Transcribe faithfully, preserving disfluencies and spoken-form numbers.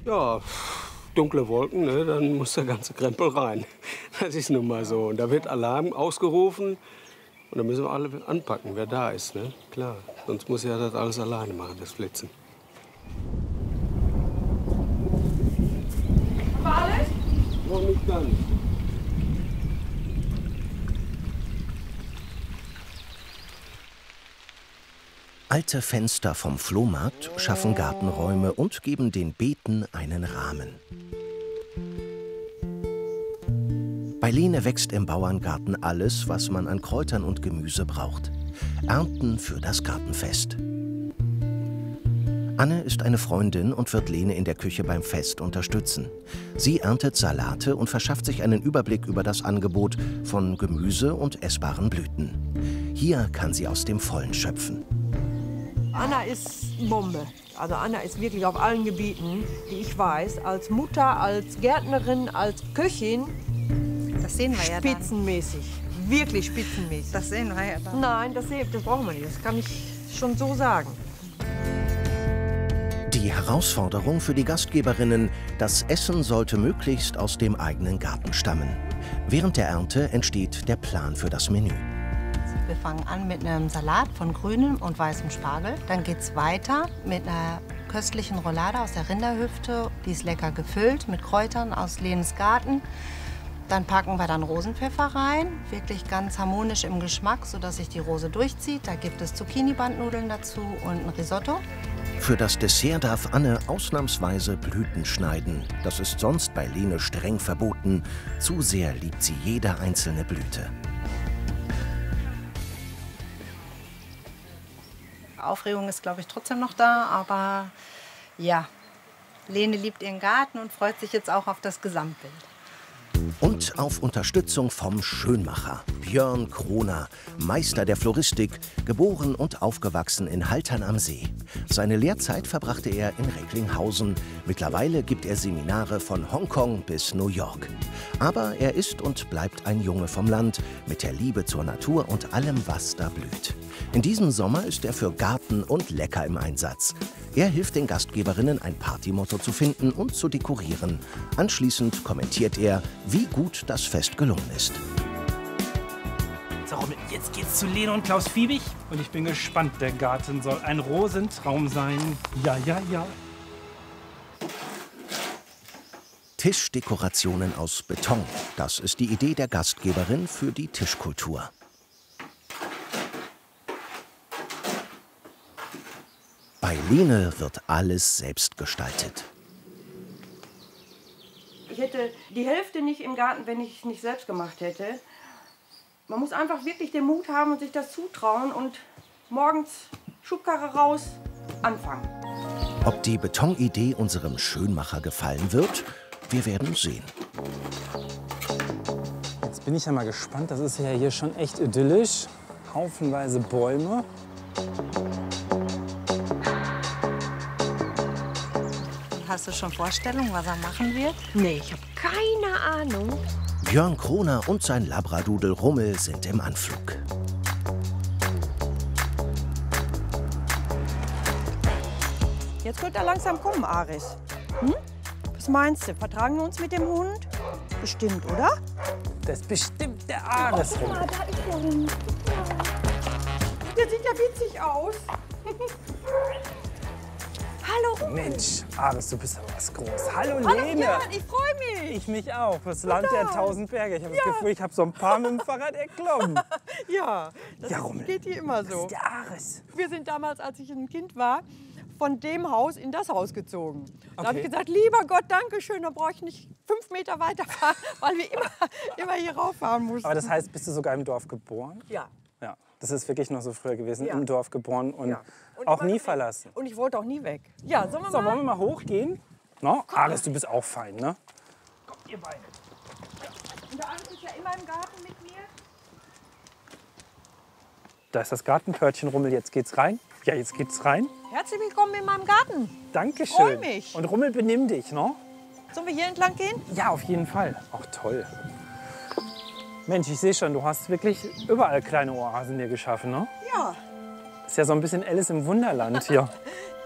Ja, dunkle Wolken, ne, dann muss der ganze Krempel rein. Das ist nun mal so. Und da wird Alarm ausgerufen und dann müssen wir alle anpacken, wer da ist, ne? Klar, sonst muss er das alles alleine machen, das Flitzen. Haben wir alles? Noch nicht ganz. Alte Fenster vom Flohmarkt schaffen Gartenräume und geben den Beeten einen Rahmen. Bei Lene wächst im Bauerngarten alles, was man an Kräutern und Gemüse braucht. Ernten für das Gartenfest. Anne ist eine Freundin und wird Lene in der Küche beim Fest unterstützen. Sie erntet Salate und verschafft sich einen Überblick über das Angebot von Gemüse und essbaren Blüten. Hier kann sie aus dem Vollen schöpfen. Anna ist Bombe. Also Anna ist wirklich auf allen Gebieten, die ich weiß, als Mutter, als Gärtnerin, als Köchin, das sehen wir ja dann. Spitzenmäßig. Wirklich spitzenmäßig. Das sehen wir ja dann. Nein, das, das brauchen wir nicht. Das kann ich schon so sagen. Die Herausforderung für die Gastgeberinnen: Das Essen sollte möglichst aus dem eigenen Garten stammen. Während der Ernte entsteht der Plan für das Menü. Wir fangen an mit einem Salat von grünem und weißem Spargel. Dann geht es weiter mit einer köstlichen Roulade aus der Rinderhüfte. Die ist lecker gefüllt mit Kräutern aus Lenes Garten. Dann packen wir dann Rosenpfeffer rein, wirklich ganz harmonisch im Geschmack, sodass sich die Rose durchzieht. Da gibt es Zucchini-Bandnudeln dazu und ein Risotto. Für das Dessert darf Anne ausnahmsweise Blüten schneiden. Das ist sonst bei Lene streng verboten. Zu sehr liebt sie jede einzelne Blüte. Aufregung ist, glaube ich, trotzdem noch da, aber ja, Lene liebt ihren Garten und freut sich jetzt auch auf das Gesamtbild. Und auf Unterstützung vom Schönmacher, Björn Kroner, Meister der Floristik, geboren und aufgewachsen in Haltern am See. Seine Lehrzeit verbrachte er in Recklinghausen. Mittlerweile gibt er Seminare von Hongkong bis New York. Aber er ist und bleibt ein Junge vom Land, mit der Liebe zur Natur und allem, was da blüht. In diesem Sommer ist er für Garten und Lecker im Einsatz. Er hilft den Gastgeberinnen, ein Partymotto zu finden und zu dekorieren. Anschließend kommentiert er, wie gut das Fest gelungen ist. So, jetzt geht's zu Lene und Klaus Fiebig. Und ich bin gespannt. Der Garten soll ein Rosentraum sein. Ja, ja, ja. Tischdekorationen aus Beton. Das ist die Idee der Gastgeberin für die Tischkultur. Bei Lene wird alles selbst gestaltet. Ich hätte die Hälfte nicht im Garten, wenn ich es nicht selbst gemacht hätte. Man muss einfach wirklich den Mut haben und sich das zutrauen und morgens Schubkarre raus, anfangen. Ob die Betonidee unserem Schönmacher gefallen wird, wir werden sehen. Jetzt bin ich ja mal gespannt. Das ist ja hier schon echt idyllisch. Haufenweise Bäume. Hast du schon Vorstellungen, was er machen wird? Nee, ich habe keine Ahnung. Björn Kroner und sein Labradudel Rummel sind im Anflug. Jetzt könnte er langsam kommen, Aris. Hm? Was meinst du? Vertragen wir uns mit dem Hund? Bestimmt, oder? Das ist bestimmt der Ares. Oh, da ist der Hund. Der sieht ja witzig aus. Hallo Rummel. Mensch, Ares, du bist aber was groß. Hallo, Hallo Lene. Björn, ich freue mich. Ich mich auch. Das Land der tausend Berge. Ich habe Ja. das Gefühl, ich habe so ein paar mit dem Fahrrad erklommen. Ja, das Ja, Rummel. geht hier immer Das so. ist der Ares. Wir sind damals, als ich ein Kind war, von dem Haus in das Haus gezogen. Da habe Okay. ich gesagt, lieber Gott, danke schön, dann brauche ich nicht fünf Meter weiterfahren, weil wir immer, immer hier rauffahren mussten. Aber das heißt, bist du sogar im Dorf geboren? ja. Ja. Das ist wirklich noch so früher gewesen. Ja. Im Dorf geboren und, Ja. Und auch immer nie weg. verlassen. Und ich wollte auch nie weg. Ja, sollen wir So, mal? wollen wir mal hochgehen? No? Ares, du bist auch fein, ne? Kommt ihr beide. Und der Aris ist ja immer im Garten mit mir. Da ist das Gartenpörtchen, Rummel. Jetzt geht's rein. Ja, jetzt geht's rein. Herzlich willkommen in meinem Garten. Dankeschön. Freu mich. Und Rummel, benimm dich, ne? Sollen wir hier entlang gehen? Ja, auf jeden Fall. Auch toll. Mensch, ich sehe schon, du hast wirklich überall kleine Oasen dir geschaffen, ne? Ja. Ist ja so ein bisschen Alice im Wunderland hier.